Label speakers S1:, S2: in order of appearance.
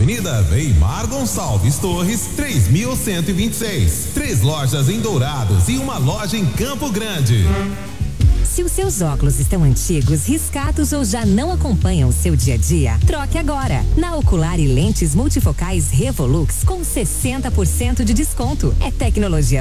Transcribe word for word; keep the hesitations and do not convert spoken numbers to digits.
S1: Avenida Weimar Gonçalves Torres, três mil cento e vinte e seis. Três lojas em Dourados e uma loja em Campo Grande.
S2: Se os seus óculos estão antigos, riscados ou já não acompanham o seu dia a dia, troque agora. Na Ocular e Lentes Multifocais Revolux com sessenta por cento de desconto. É tecnologia